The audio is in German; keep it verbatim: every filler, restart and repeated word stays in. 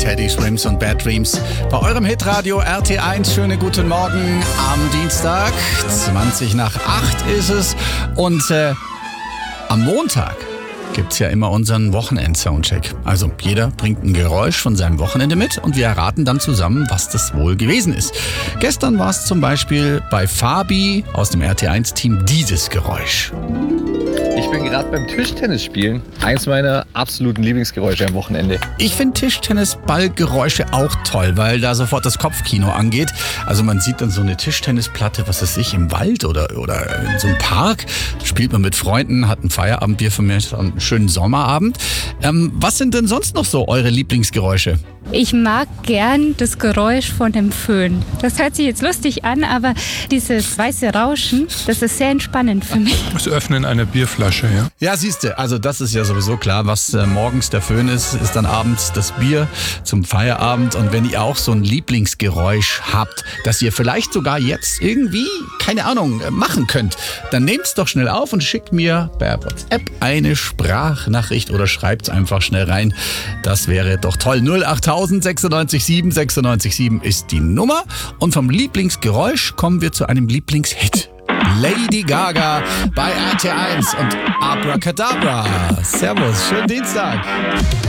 Teddy Swims und Bad Dreams bei eurem Hitradio R T eins. Schönen guten Morgen am Dienstag, zwanzig nach acht ist es. Und äh, am Montag gibt's ja immer unseren Wochenend-Soundcheck. Also jeder bringt ein Geräusch von seinem Wochenende mit und wir erraten dann zusammen, was das wohl gewesen ist. Gestern war es zum Beispiel bei Fabi aus dem R T eins-Team dieses Geräusch. Ich bin gerade beim Tischtennis spielen. Eins meiner absoluten Lieblingsgeräusche am Wochenende. Ich finde Tischtennisballgeräusche auch toll, weil da sofort das Kopfkino angeht. Also man sieht dann so eine Tischtennisplatte, was weiß ich, im Wald oder, oder in so einem Park. Spielt man mit Freunden, hat ein Feierabendbier von mir, einen schönen Sommerabend. Ähm, was sind denn sonst noch so eure Lieblingsgeräusche? Ich mag gern das Geräusch von dem Föhn. Das hört sich jetzt lustig an, aber dieses weiße Rauschen, das ist sehr entspannend für mich. Das Öffnen einer Bierflasche, ja? Ja, siehste, also das ist ja sowieso klar, was äh, morgens der Föhn ist, ist dann abends das Bier zum Feierabend. Und wenn ihr auch so ein Lieblingsgeräusch habt, das ihr vielleicht sogar jetzt irgendwie, keine Ahnung, machen könnt, dann nehmt's doch schnell auf und schickt mir per WhatsApp eine Sprachnachricht oder schreibt's einfach schnell rein. Das wäre doch toll. null acht sechsundneunzig sieben sechsundneunzig sieben ist die Nummer. Und vom Lieblingsgeräusch kommen wir zu einem Lieblingshit. Lady Gaga bei R T eins und Abracadabra. Servus, schönen Dienstag.